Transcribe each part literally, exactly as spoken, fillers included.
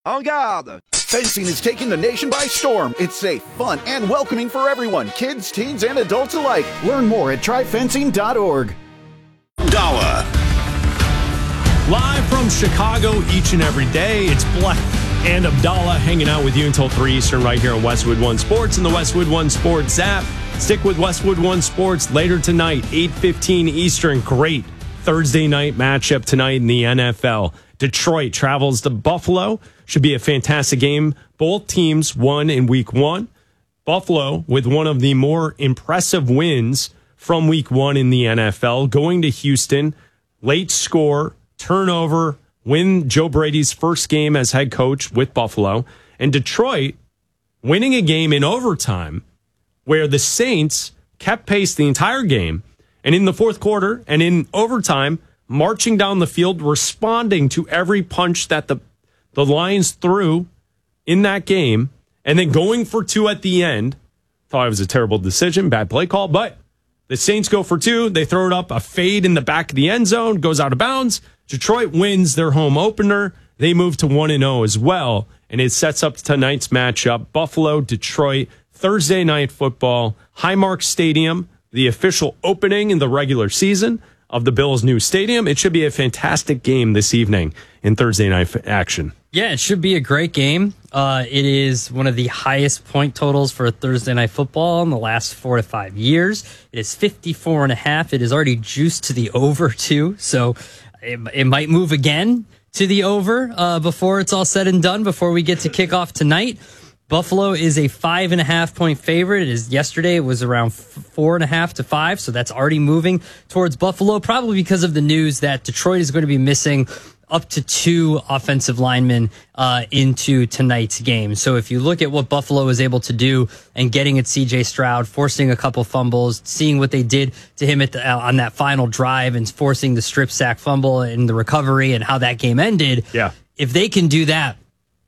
En garde! Fencing is taking the nation by storm. It's safe, fun, and welcoming for everyone, kids, teens, and adults alike. Learn more at try fencing dot org. Abdallah. Live from Chicago each and every day, it's Black and Abdallah hanging out with you until three Eastern right here on Westwood One Sports and the Westwood One Sports app. Stick with Westwood One Sports later tonight, eight fifteen Eastern. Great Thursday night matchup tonight in the N F L. Detroit travels to Buffalo. Should be a fantastic game. Both teams won in week one. Buffalo with one of the more impressive wins from week one in the N F L. Going to Houston, late score, turnover, win Joe Brady's first game as head coach with Buffalo. And Detroit winning a game in overtime where the Saints kept pace the entire game. And in the fourth quarter and in overtime, marching down the field, responding to every punch that the, the Lions threw in that game, and then going for two at the end. Thought it was a terrible decision, bad play call, but the Saints go for two. They throw it up, a fade in the back of the end zone, goes out of bounds. Detroit wins their home opener. They move to one and oh as well, and it sets up tonight's matchup. Buffalo, Detroit, Thursday night football, Highmark Stadium, the official opening in the regular season of the Bills' new stadium. It should be a fantastic game this evening in Thursday night action. Yeah, it should be a great game. Uh, it is one of the highest point totals for Thursday night football in the last four to five years. It is fifty-four and a half. It is already juiced to the over too. So it, it might move again to the over uh, before it's all said and done, before we get to kickoff tonight. Buffalo is a five and a half point favorite. It is yesterday. It was around four and a half to five. So that's already moving towards Buffalo, probably because of the news that Detroit is going to be missing up to two offensive linemen uh, into tonight's game. So if you look at what Buffalo was able to do and getting at C J Stroud, forcing a couple fumbles, seeing what they did to him at the, uh, on that final drive and forcing the strip sack fumble and the recovery and how that game ended. Yeah. If they can do that,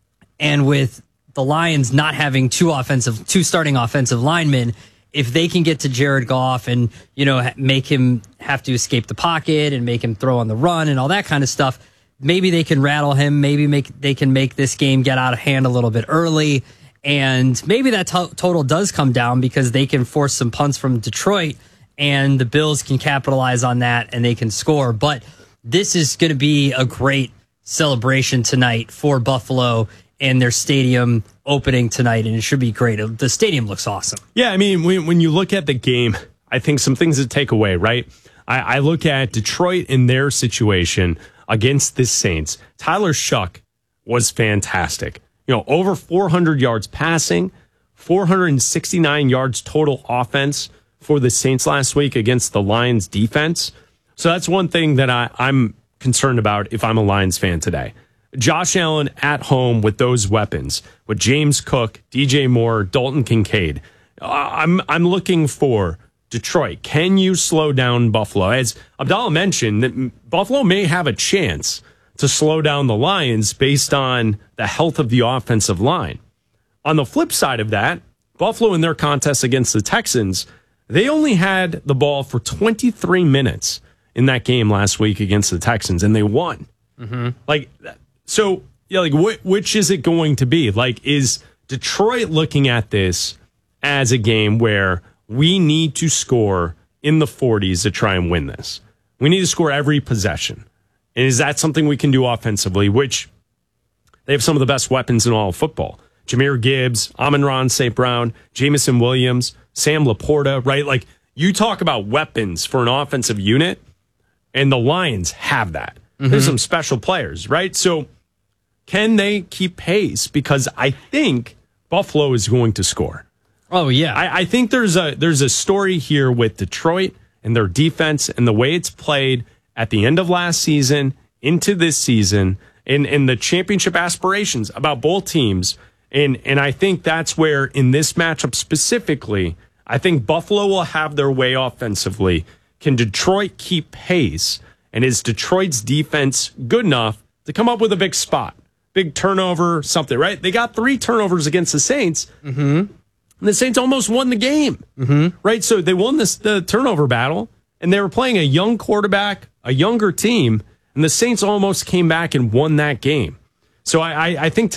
and with the Lions not having two offensive, two starting offensive linemen, if they can get to Jared Goff and, you know, make him have to escape the pocket and make him throw on the run and all that kind of stuff, maybe they can rattle him. Maybe make they can make this game get out of hand a little bit early. And maybe that to- total does come down because they can force some punts from Detroit and the Bills can capitalize on that and they can score. But this is going to be a great celebration tonight for Buffalo and their stadium opening tonight, and it should be great. The stadium looks awesome. Yeah, I mean, when, when you look at the game, I think some things to take away, right? I, I look at Detroit in their situation against the Saints. Tyler Shuck was fantastic. You know, over four hundred yards passing, four hundred sixty-nine yards total offense for the Saints last week against the Lions defense. So that's one thing that I, I'm concerned about if I'm a Lions fan today. Josh Allen at home with those weapons, with James Cook, D J Moore, Dalton Kincaid. Uh, I'm I'm looking for Detroit. Can you slow down Buffalo? As Abdallah mentioned, that Buffalo may have a chance to slow down the Lions based on the health of the offensive line. On the flip side of that, Buffalo in their contest against the Texans, they only had the ball for twenty-three minutes in that game last week against the Texans, and they won. Mm-hmm. Like, so, yeah, like, wh- which is it going to be? Like, is Detroit looking at this as a game where we need to score in the forties to try and win this? We need to score every possession. And is that something we can do offensively, which they have some of the best weapons in all of football? Jahmyr Gibbs, Amon-Ra Saint Brown, Jamison Williams, Sam Laporta, right? Like, you talk about weapons for an offensive unit, and the Lions have that. Mm-hmm. There's some special players, right? So can they keep pace? Because I think Buffalo is going to score. Oh, yeah. I, I think there's a there's a story here with Detroit and their defense and the way it's played at the end of last season into this season and, and the championship aspirations about both teams. And, and I think that's where, in this matchup specifically, I think Buffalo will have their way offensively. Can Detroit keep pace? And is Detroit's defense good enough to come up with a big spot? Big turnover, something, right? They got three turnovers against the Saints. Mm-hmm. And the Saints almost won the game, mm-hmm. right? So they won this the turnover battle, and they were playing a young quarterback, a younger team, and the Saints almost came back and won that game. So I, I, I think